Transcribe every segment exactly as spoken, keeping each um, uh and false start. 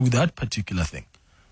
that particular thing.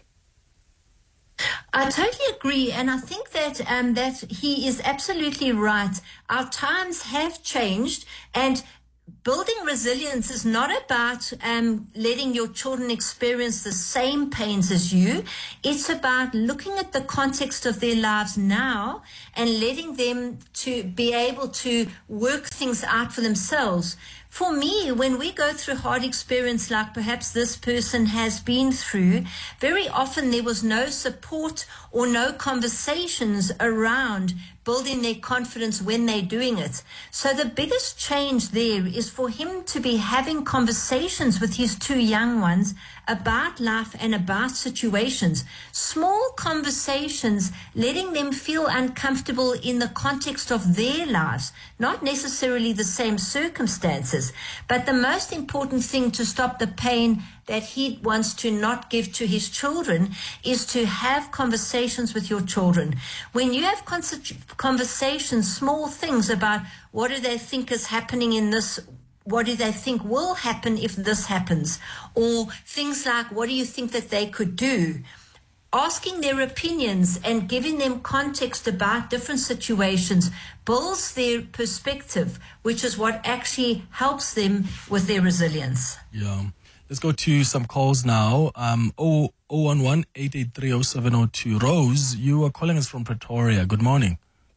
I totally agree, and I think that um, that he is absolutely right. Our times have changed, and building resilience is not about um, letting your children experience the same pains as you. It's about looking at the context of their lives now and letting them to be able to work things out for themselves. For me, when we go through hard experience like perhaps this person has been through, very often there was no support or no conversations around building their confidence when they're doing it. So the biggest change there is for him to be having conversations with his two young ones about life and about situations. Small conversations, letting them feel uncomfortable in the context of their lives, not necessarily the same circumstances. But the most important thing to stop the pain that he wants to not give to his children is to have conversations with your children. When you have conversations, small things about what do they think is happening in this, what do they think will happen if this happens, or things like what do you think that they could do, asking their opinions and giving them context about different situations builds their perspective, which is what actually helps them with their resilience. Yeah. Let's go to some calls now. Um, zero one one, eight eight three, zero seven zero two. Rose, you are calling us from Pretoria. Good morning.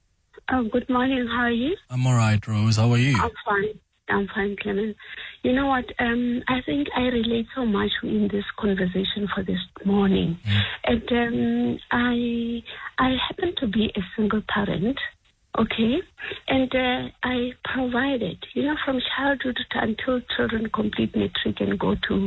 Oh, good morning. How are you? I'm all right, Rose. How are you? I'm fine. I'm fine, Clement. You know what? Um, I think I relate so much in this conversation for this morning. Mm. And um, I, I happen to be a single parent. Okay, and uh, I provided, you know, from childhood to until children complete matric and go to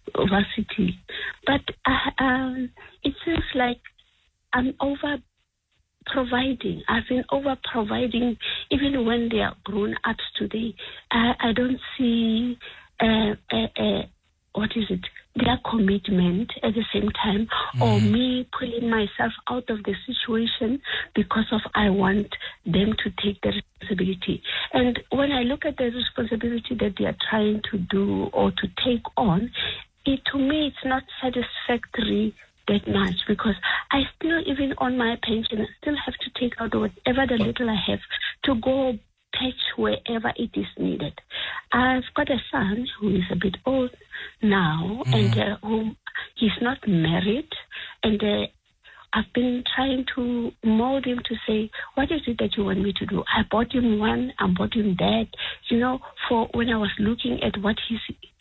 varsity. But uh, um, it seems like I'm over providing. I've been over providing even when they are grown ups today. I, I don't see uh, uh, uh, what is it? Their commitment at the same time, mm. or me pulling myself out of the situation because of I want them to take the responsibility. And when I look at the responsibility that they are trying to do or to take on, it to me it's not satisfactory that much, because I still, even on my pension, I still have to take out whatever the little I have to go patch wherever it is needed. I've got a son who is a bit old now, mm. and uh, who he's not married, and uh, I've been trying to mold him to say, what is it that you want me to do? I bought him one, I bought him that, you know, for when I was looking at what he's,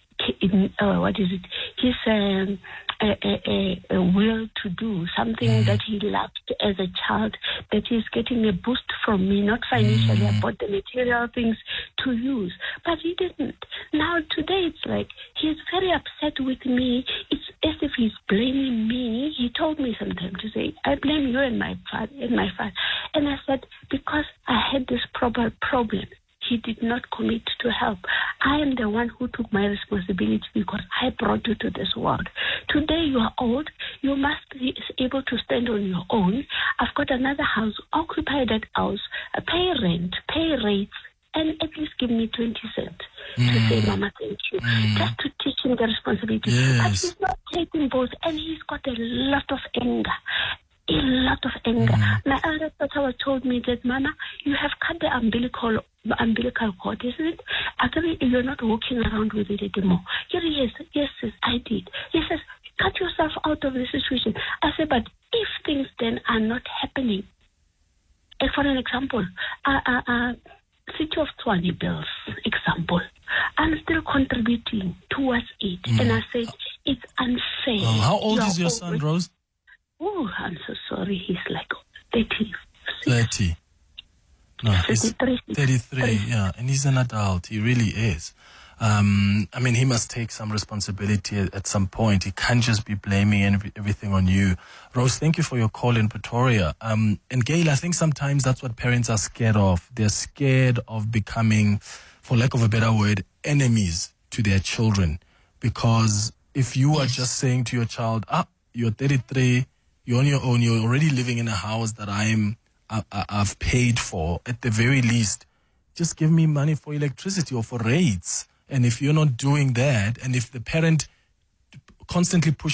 uh, what is it, his um, a, a, a will to do, something mm. that he loved as a child, that he's getting a boost from me, not financially, mm. I bought the material things to use. But he didn't. Now today it's like he's very upset with me. It's as if he's blaming me. He told me sometime to say, I blame you and my father and my father. And I said, because I had this proper problem. He did not commit to help. I am the one who took my responsibility because I brought you to this world. Today you are old. You must be able to stand on your own. I've got another house. Occupy that house. Pay rent. Pay rates. And at least give me twenty cents mm. to say, Mama, thank you. Mm. Just to teach him the responsibility. Yes. But he's not taking both. And he's got a lot of anger. A lot of anger. Mm. My elder daughter told me that, Mama, you have cut the umbilical umbilical cord, isn't it? Actually, you're not walking around with it anymore. Yes, yes, yes, yes, I did. He says, cut yourself out of the situation. I said, but if things then are not happening, uh, for an example, uh, uh, uh, City of Tshwane bills, example, I'm still contributing towards it. Mm. And I said, it's unfair. Oh, how old you're is your son, Rose? Oh, I'm so sorry. He's like thirty. thirty. No, he's thirty-three, yeah, and he's an adult. He really is. Um, I mean, he must take some responsibility at, at some point. He can't just be blaming every, everything on you. Rose, thank you for your call in Pretoria. Um, and Gail, I think sometimes that's what parents are scared of. They're scared of becoming, for lack of a better word, enemies to their children. Because if you are just saying to your child, ah, you're thirty-three, you're on your own, you're already living in a house that I'm I, I've paid for, at the very least, just give me money for electricity or for rates. And if you're not doing that, and if the parent constantly pushing